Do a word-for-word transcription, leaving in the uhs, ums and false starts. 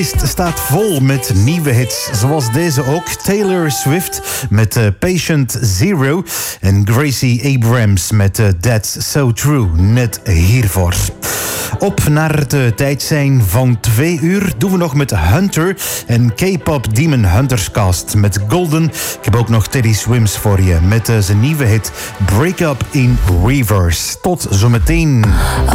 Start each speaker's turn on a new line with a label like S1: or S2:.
S1: Het staat vol met nieuwe hits, zoals deze ook. Taylor Swift met uh, Patient Zero en Gracie Abrams met uh, That's So True, net hiervoor. Op naar het uh, tijd zijn van twee uur doen we nog met Hunter en K-pop Demon Hunters Cast met Golden. Ik heb ook nog Teddy Swims voor je met uh, zijn nieuwe hit Break Up in Reverse. Tot zometeen.